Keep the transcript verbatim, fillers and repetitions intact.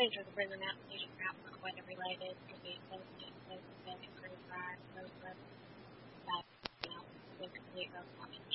percentage of the prison application perhaps not weather related, could be associated with the cruise ride, those roads that, you know, with complete road blocking.